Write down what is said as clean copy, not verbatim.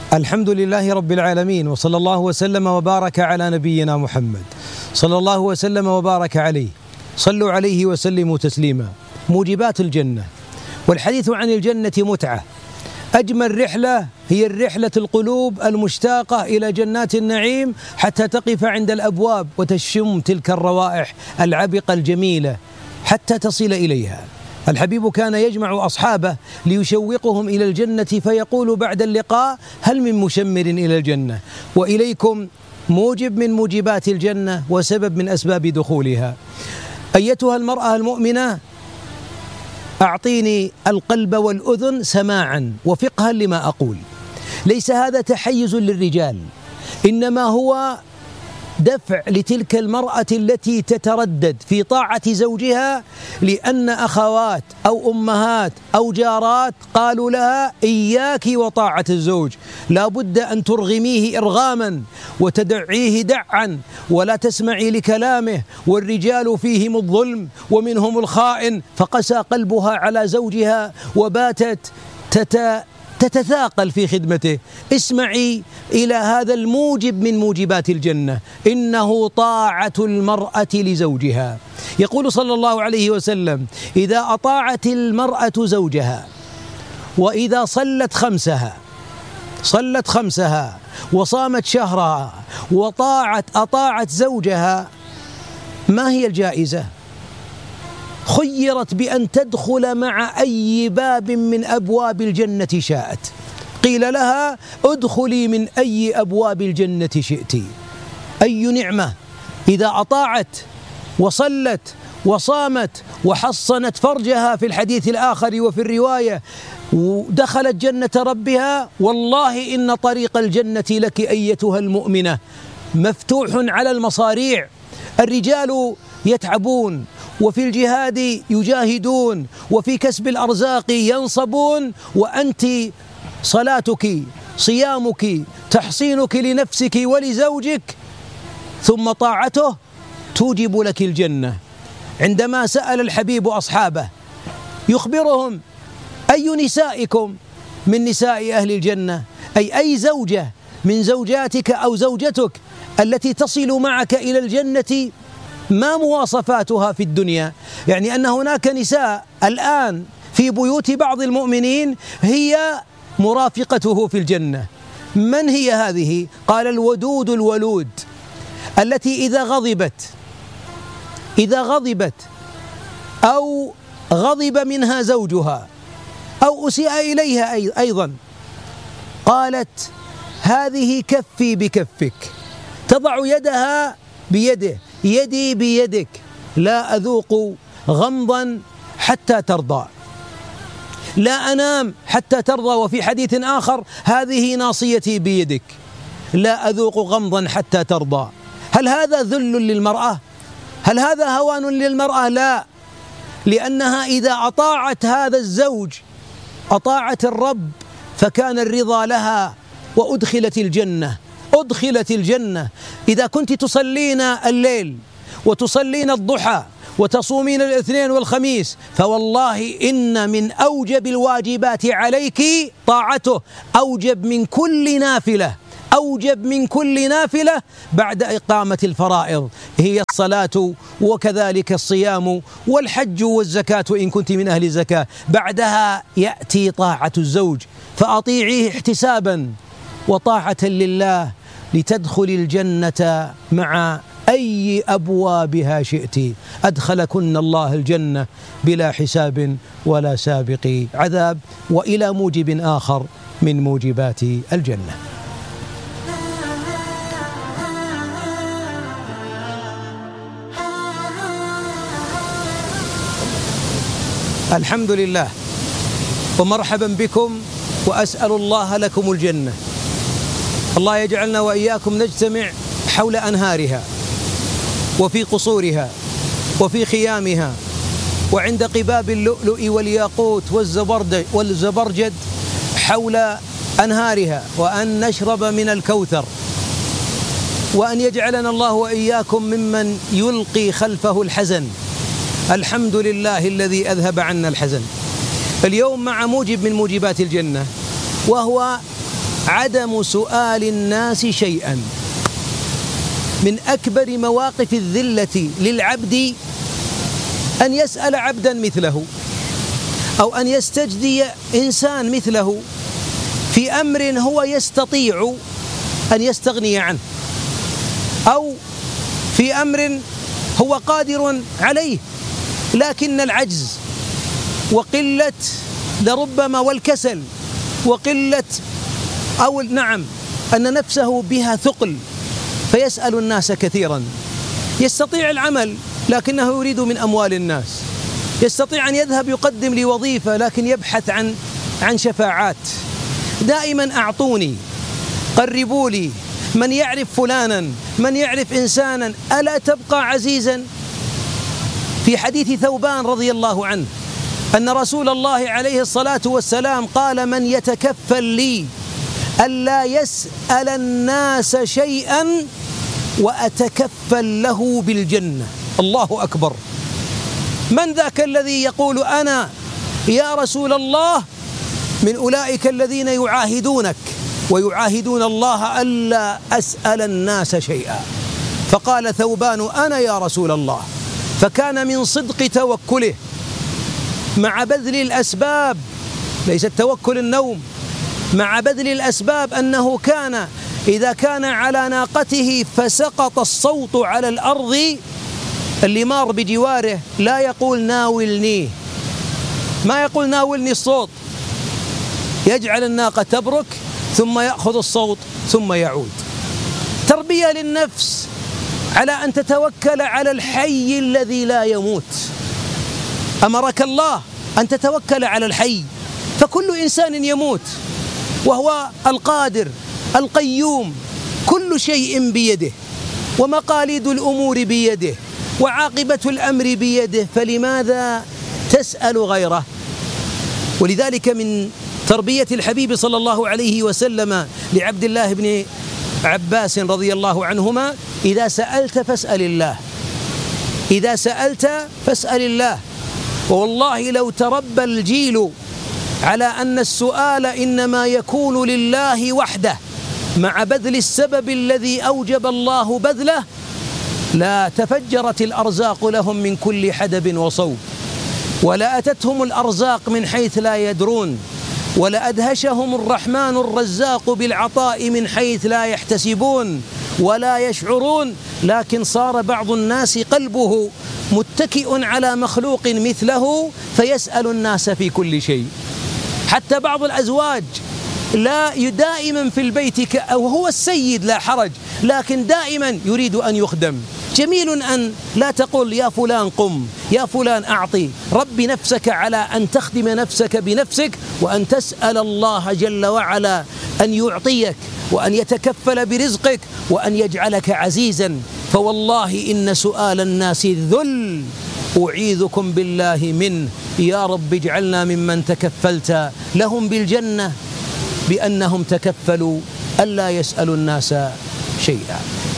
الحمد لله رب العالمين، وصلى الله وسلم وبارك على نبينا محمد صلى الله وسلم وبارك عليه. صلوا عليه وسلموا تسليما. موجبات الجنة، والحديث عن الجنة متعة. أجمل رحلة هي الرحلة القلوب المشتاقة إلى جنات النعيم حتى تقف عند الأبواب وتشم تلك الروائح العبقة الجميلة حتى تصل إليها. الحبيب كان يجمع أصحابه ليشوقهم إلى الجنة فيقول بعد اللقاء: هل من مشمر إلى الجنة؟ وإليكم موجب من موجبات الجنة وسبب من أسباب دخولها. أيتها المرأة المؤمنة، أعطيني القلب والأذن سماعا وفقها لما أقول. ليس هذا تحيز للرجال، إنما هو دفع لتلك المرأة التي تتردد في طاعة زوجها، لأن أخوات أو أمهات أو جارات قالوا لها: إياك وطاعة الزوج، لا بد أن ترغميه إرغاما وتدعيه دعا ولا تسمعي لكلامه، والرجال فيهم الظلم ومنهم الخائن. فقسى قلبها على زوجها وباتت تتثاقل في خدمته. اسمعي إلى هذا الموجب من موجبات الجنة، إنه طاعة المرأة لزوجها. يقول صلى الله عليه وسلم: إذا أطاعت المرأة زوجها، وإذا صلت خمسها وصامت شهرها أطاعت زوجها، ما هي الجائزة؟ خيرت بأن تدخل مع أي باب من أبواب الجنة شاءت. قيل لها: ادخلي من أي أبواب الجنة شئت. أي نعمة إذا أطاعت وصلت وصامت وحصنت فرجها في الحديث الآخر وفي الرواية ودخلت جنة ربها. والله إن طريق الجنة لك أيتها المؤمنة مفتوح على المصاريع. الرجال يتعبون، وفي الجهاد يجاهدون، وفي كسب الأرزاق ينصبون، وأنت صلاتك، صيامك، تحصينك لنفسك ولزوجك ثم طاعته توجب لك الجنة. عندما سأل الحبيب أصحابه يخبرهم: أي نسائكم من نساء أهل الجنة؟ أي زوجة من زوجاتك أو زوجتك التي تصل معك إلى الجنة ما مواصفاتها في الدنيا؟ يعني أن هناك نساء الآن في بيوت بعض المؤمنين هي مرافقته في الجنة. من هي هذه؟ قال: الودود الولود، التي إذا غضبت أو غضب منها زوجها أو أسيء إليها أيضا قالت: هذه كفي بكفك، تضع يدها بيده، يدي بيدك، لا أذوق غمضا حتى ترضى، لا أنام حتى ترضى. وفي حديث آخر: هذه ناصيتي بيدك، لا أذوق غمضا حتى ترضى. هل هذا ذل للمرأة؟ هل هذا هوان للمرأة؟ لا، لأنها إذا أطاعت هذا الزوج أطاعت الرب، فكان الرضا لها وأدخلت الجنة. أدخلت الجنة. إذا كنت تصلين الليل وتصلين الضحى وتصومين الاثنين والخميس، فوالله إن من أوجب الواجبات عليك طاعته، أوجب من كل نافلة بعد إقامة الفرائض، هي الصلاة وكذلك الصيام والحج والزكاة إن كنت من أهل الزكاة. بعدها يأتي طاعة الزوج، فأطيعيه احتسابا وطاعة لله لتدخل الجنة مع أي أبوابها شئت. أدخلكن الله الجنة بلا حساب ولا سابق عذاب. وإلى موجب آخر من موجبات الجنة. الحمد لله ومرحبا بكم، وأسأل الله لكم الجنة. الله يجعلنا وإياكم نجتمع حول أنهارها وفي قصورها وفي خيامها وعند قباب اللؤلؤ والياقوت والزبرجد حول أنهارها، وأن نشرب من الكوثر، وأن يجعلنا الله وإياكم ممن يلقي خلفه الحزن. الحمد لله الذي أذهب عنا الحزن. اليوم مع موجب من موجبات الجنة، وهو عدم سؤال الناس شيئا. من أكبر مواقف الذلة للعبد أن يسأل عبدا مثله، أو أن يستجدي إنسان مثله في أمر هو يستطيع أن يستغني عنه، أو في أمر هو قادر عليه، لكن العجز وقلة لربما والكسل وقلة أو نعم أن نفسه بها ثقل فيسأل الناس كثيرا. يستطيع العمل لكنه يريد من أموال الناس، يستطيع أن يذهب يقدم لوظيفة لكن يبحث عن شفاعات. دائما أعطوني، قربوا لي، من يعرف فلانا، من يعرف إنسانا. ألا تبقى عزيزا؟ في حديث ثوبان رضي الله عنه أن رسول الله عليه الصلاة والسلام قال: من يتكفل لي ألا يسأل الناس شيئا وأتكفل له بالجنة. الله أكبر. من ذاك الذي يقول أنا يا رسول الله من أولئك الذين يعاهدونك ويعاهدون الله ألا أسأل الناس شيئا؟ فقال ثوبان: أنا يا رسول الله. فكان من صدق توكله مع بذل الأسباب، ليس التوكل النوم، مع بذل الأسباب، أنه كان إذا كان على ناقته فسقط الصوت على الأرض اللي مار بجواره لا يقول ناولني، ما يقول ناولني الصوت، يجعل الناقة تبرك ثم يأخذ الصوت ثم يعود. تربية للنفس على أن تتوكل على الحي الذي لا يموت. أمرك الله أن تتوكل على الحي، فكل إنسان يموت وهو القادر القيوم، كل شيء بيده، ومقاليد الأمور بيده، وعاقبة الأمر بيده، فلماذا تسأل غيره؟ ولذلك من تربية الحبيب صلى الله عليه وسلم لعبد الله بن عباس رضي الله عنهما: إذا سألت فاسأل الله، إذا سألت فاسأل الله. والله لو تربى الجيل على أن السؤال إنما يكون لله وحده مع بذل السبب الذي أوجب الله بذله، لا تفجرت الأرزاق لهم من كل حدب وصوب، ولا أتتهم الأرزاق من حيث لا يدرون، ولا أدهشهم الرحمن الرزاق بالعطاء من حيث لا يحتسبون ولا يشعرون. لكن صار بعض الناس قلبه متكئ على مخلوق مثله فيسأل الناس في كل شيء. حتى بعض الأزواج لا دائما في البيت أو هو السيد لا حرج، لكن دائما يريد أن يخدم. جميل أن لا تقول يا فلان قم، يا فلان أعطي. رب نفسك على أن تخدم نفسك بنفسك، وأن تسأل الله جل وعلا أن يعطيك وأن يتكفل برزقك وأن يجعلك عزيزا. فوالله إن سؤال الناس ذل، أعيذكم بالله منه. يا رب اجعلنا ممن تكفلت لهم بالجنة بأنهم تكفلوا ألا يسألوا الناس شيئا.